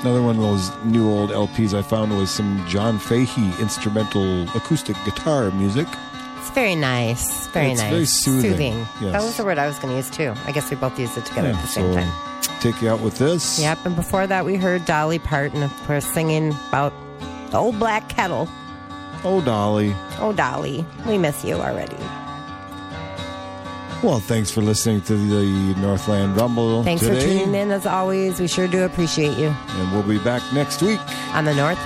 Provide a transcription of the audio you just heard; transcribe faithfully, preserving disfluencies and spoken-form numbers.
Another one of those new old L Ps I found was some John Fahey instrumental acoustic guitar music. It's very nice. Very it's nice. Very soothing. Soothing. Yes. That was the word I was going to use, too. I guess we both used it together Yeah, at the same so time. Take you out with this. Yep, and before that we heard Dolly Parton, of course, singing about the old black kettle. Oh, Dolly. Oh, Dolly. We miss you already. Well, thanks for listening to the Northland Rumble Thanks today. for tuning in, as always. We sure do appreciate you. And we'll be back next week on the North